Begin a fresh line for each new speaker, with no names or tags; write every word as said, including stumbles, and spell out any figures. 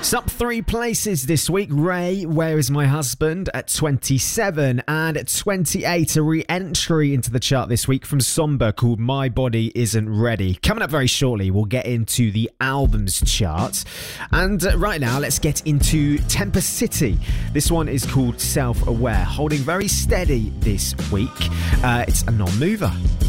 It's up three places this week. Ray, Where Is My Husband at twenty-seven, and at twenty-eight, a re-entry into the chart this week from Somber called My Body Isn't Ready. Coming up very shortly, we'll get into the albums chart. And uh, right now, let's get into Temper City. This one is called Self Aware, holding very steady this week. Uh, it's a non-mover.